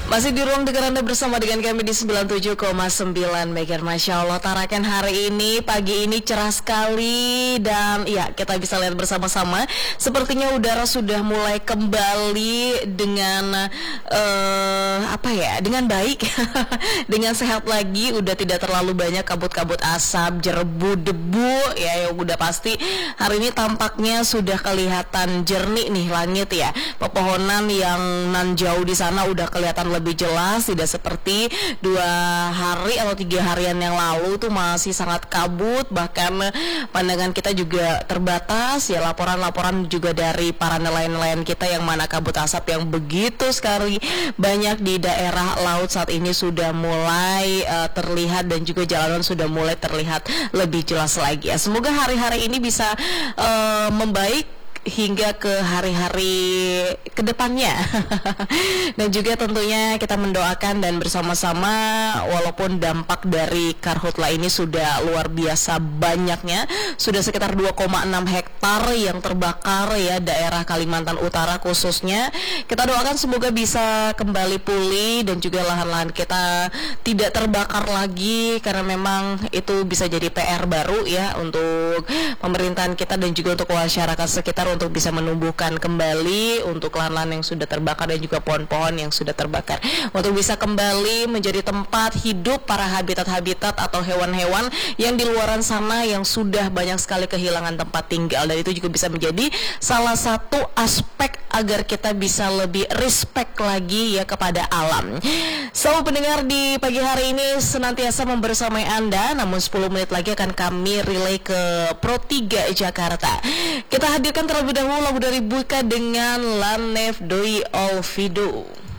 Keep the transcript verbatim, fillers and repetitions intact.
Masih di ruang dengar Anda bersama dengan kami di sembilan puluh tujuh koma sembilan megahertz. Masya Allah, Tarakan hari ini, pagi ini cerah sekali. Dan ya, kita bisa lihat bersama-sama sepertinya udara sudah mulai kembali dengan uh, apa ya, dengan baik. Dengan sehat lagi, udah tidak terlalu banyak kabut-kabut asap, jerebu, debu. Ya, yang udah pasti hari ini tampaknya sudah kelihatan jernih nih langit ya. Pepohonan yang nan jauh di sana udah kelihatan lebih jelas, tidak seperti dua hari atau tiga harian yang lalu tuh masih sangat kabut, bahkan pandangan kita juga terbatas ya. Laporan-laporan juga dari para nelayan-nelayan kita yang mana kabut asap yang begitu sekali banyak di daerah laut saat ini sudah mulai uh, terlihat, dan juga jalanan sudah mulai terlihat lebih jelas lagi ya. Semoga hari-hari ini bisa uh, membaik hingga ke hari-hari kedepannya. Dan juga tentunya kita mendoakan dan bersama-sama, walaupun dampak dari karhutla ini sudah luar biasa banyaknya, sudah sekitar dua koma enam hektar yang terbakar ya, daerah Kalimantan Utara khususnya. Kita doakan semoga bisa kembali pulih dan juga lahan-lahan kita tidak terbakar lagi, karena memang itu bisa jadi P R baru ya untuk pemerintahan kita dan juga untuk masyarakat sekitar, untuk bisa menumbuhkan kembali untuk lahan-lahan yang sudah terbakar dan juga pohon-pohon yang sudah terbakar, untuk bisa kembali menjadi tempat hidup para habitat-habitat atau hewan-hewan yang di luaran sana yang sudah banyak sekali kehilangan tempat tinggal. Dan itu juga bisa menjadi salah satu aspek agar kita bisa lebih respect lagi ya kepada alam. So, pendengar, di pagi hari ini senantiasa membersamai Anda, namun sepuluh menit lagi akan kami relay ke Pro tiga Jakarta. Kita hadirkan terlebih dahulu lagu dari Buka dengan Lanef Doi Olvido.